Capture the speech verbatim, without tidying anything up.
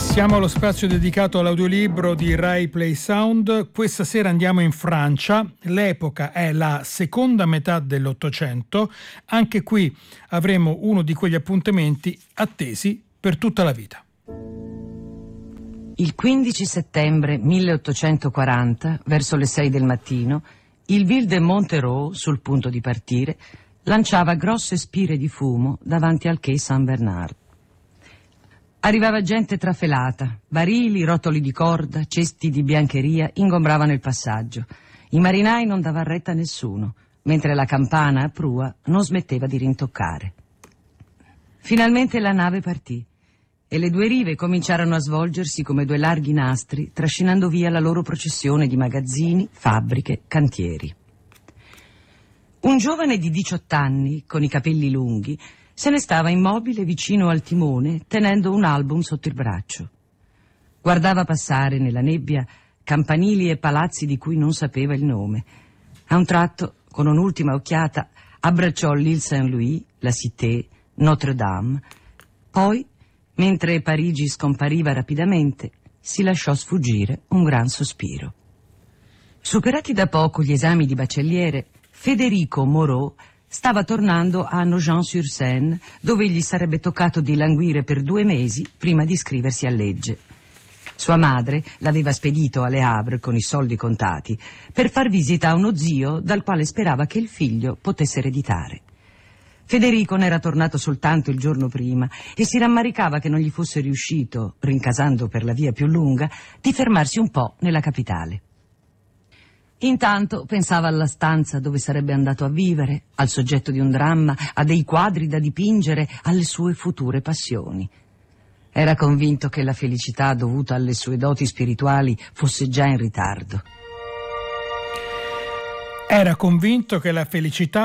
Siamo allo spazio dedicato all'audiolibro di Rai Play Sound. Questa sera andiamo in Francia. L'epoca è la seconda metà dell'Ottocento. Anche qui avremo uno di quegli appuntamenti attesi per tutta la vita. Il quindici settembre milleottocentoquaranta, verso le sei del mattino, il Ville de Montereau, sul punto di partire, lanciava grosse spire di fumo davanti al quai Saint-Bernard. Arrivava gente trafelata, barili, rotoli di corda, cesti di biancheria ingombravano il passaggio. I marinai non davano retta a nessuno, mentre la campana a prua non smetteva di rintoccare. Finalmente la nave partì e le due rive cominciarono a svolgersi come due larghi nastri, trascinando via la loro processione di magazzini, fabbriche, cantieri. Un giovane di diciotto anni, con i capelli lunghi, se ne stava immobile vicino al timone, tenendo un album sotto il braccio. Guardava passare nella nebbia campanili e palazzi di cui non sapeva il nome. A un tratto, con un'ultima occhiata, abbracciò l'Île Saint-Louis, la Cité, Notre-Dame. Poi, mentre Parigi scompariva rapidamente, si lasciò sfuggire un gran sospiro. Superati da poco gli esami di bacelliere, Federico Moreau stava tornando a Nogent-sur-Seine, dove gli sarebbe toccato di languire per due mesi prima di iscriversi a legge. Sua madre l'aveva spedito a Le Havre con i soldi contati per far visita a uno zio dal quale sperava che il figlio potesse ereditare. Federico n'era tornato soltanto il giorno prima e si rammaricava che non gli fosse riuscito, rincasando per la via più lunga, di fermarsi un po' nella capitale. Intanto pensava alla stanza dove sarebbe andato a vivere, al soggetto di un dramma, a dei quadri da dipingere, alle sue future passioni. Era convinto che la felicità dovuta alle sue doti spirituali fosse già in ritardo. Era convinto che la felicità